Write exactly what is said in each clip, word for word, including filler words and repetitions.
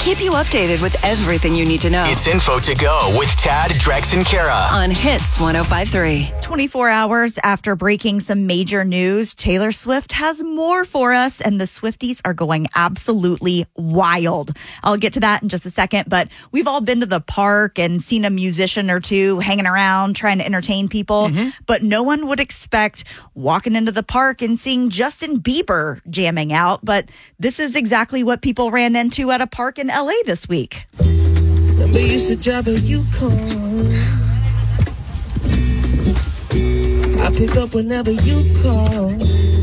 keep you updated with everything you need to know. It's Info to Go with Tad, Drex, and Kara on Hits one oh five point three. twenty-four hours after breaking some major news, Taylor Swift has more for us, and the Swifties are going absolutely wild. I'll get to that in just a second, but we've all been to the park and seen a musician or two hanging around trying to entertain people, mm-hmm. but no one would expect walking into the park and seeing Justin Bieber jamming out, but this is exactly what people ran into at a park in L A this week. Remember you used to drive a Yukon. I pick up whenever you call.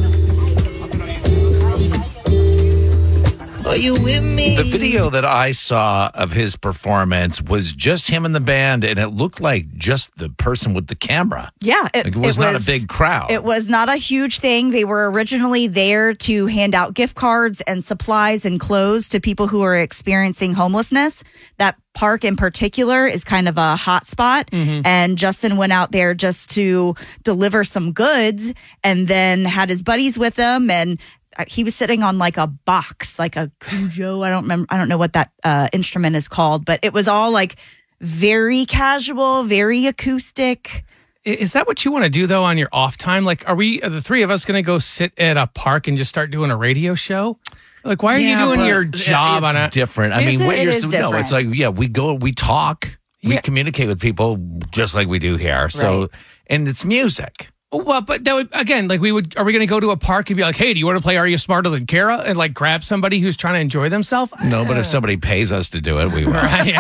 Are you with me? The video that I saw of his performance was just him and the band, and it looked like just the person with the camera. Yeah. It, like it, was, it was not a big crowd. It was not a huge thing. They were originally there to hand out gift cards and supplies and clothes to people who are experiencing homelessness. That park in particular is kind of a hot spot. Mm-hmm. And Justin went out there just to deliver some goods and then had his buddies with him, and he was sitting on like a box, like a Cujo. I don't remember. I don't know what that uh, instrument is called, but it was all like very casual, very acoustic. Is that what you want to do though on your off time? Like, are we, are the three of us going to go sit at a park and just start doing a radio show? Like, why are yeah, you doing your job it's on a different? I is mean, it? what It you're is no, different. it's like yeah, we go, we talk, we Yeah. communicate with people just like we do here. So, Right. and it's music. Well, but that would, again, like we would, are we going to go to a park and be like, hey, do you want to play Are You Smarter Than Kara? And like grab somebody who's trying to enjoy themselves? No, but if somebody pays us to do it, we will.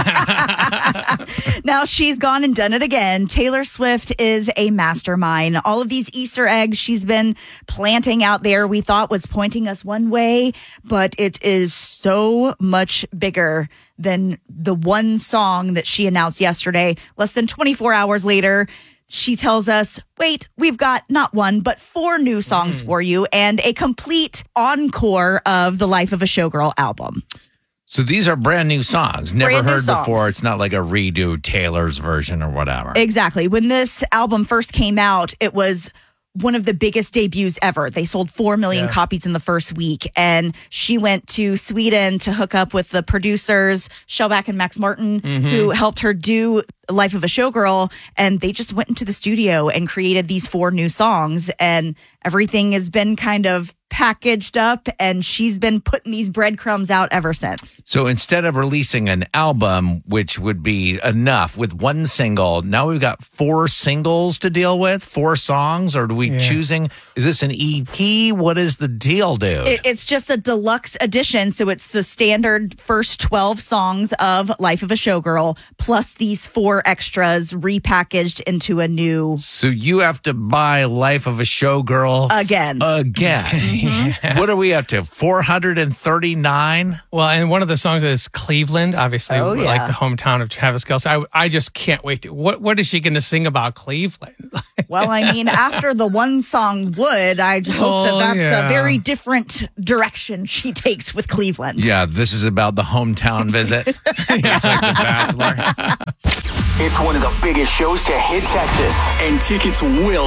Now she's gone and done it again. Taylor Swift is a mastermind. All of these Easter eggs she's been planting out there we thought was pointing us one way, but it is so much bigger than the one song that she announced yesterday. Less than twenty-four hours later, she tells us, wait, we've got not one, but four new songs mm. for you and a complete encore of the Life of a Showgirl album. So these are brand new songs, never Brand new heard songs. before. It's not like a redo Taylor's version or whatever. Exactly. When this album first came out, it was one of the biggest debuts ever. They sold four million Yeah. copies in the first week. And she went to Sweden to hook up with the producers, Shellback and Max Martin, mm-hmm. who helped her do Life of a Showgirl. And they just went into the studio and created these four new songs. And everything has been kind of packaged up, and she's been putting these breadcrumbs out ever since. So instead of releasing an album, which would be enough with one single, now we've got four singles to deal with, four songs, or are we Yeah. choosing? Is this an E P? What is the deal, dude? It, it's just a deluxe edition, so it's the standard first twelve songs of Life of a Showgirl, plus these four extras repackaged into a new... so you have to buy Life of a Showgirl Again. Again. Mm-hmm. What are we up to? four hundred thirty-nine? Well, and one of the songs is Cleveland, obviously, Oh, yeah. like the hometown of Travis Kelce. I, I just can't wait. To, what What is she going to sing about Cleveland? Well, I mean, after the one song Would, I hope Oh, that that's yeah. a very different direction she takes with Cleveland. Yeah, this is about the hometown visit. It's like The Bachelor. It's one of the biggest shows to hit Texas, and tickets will